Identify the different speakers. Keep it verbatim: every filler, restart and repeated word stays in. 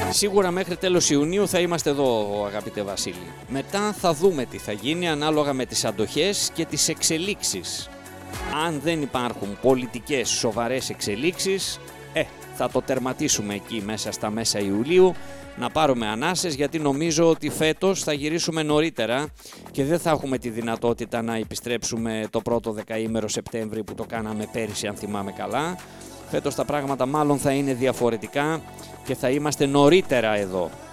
Speaker 1: Σίγουρα μέχρι τέλος Ιουνίου θα είμαστε εδώ, αγαπητέ Βασίλη. Μετά θα δούμε τι θα γίνει ανάλογα με τις αντοχές και τις εξελίξεις. Αν δεν υπάρχουν πολιτικές σοβαρές εξελίξεις, ε, θα το τερματίσουμε εκεί μέσα στα μέσα Ιουλίου, να πάρουμε ανάσες, γιατί νομίζω ότι φέτος θα γυρίσουμε νωρίτερα και δεν θα έχουμε τη δυνατότητα να επιστρέψουμε το πρώτο δεκαήμερο Σεπτέμβρη που το κάναμε πέρυσι, αν θυμάμαι καλά. Φέτος τα πράγματα μάλλον θα είναι διαφορετικά και θα είμαστε νωρίτερα εδώ.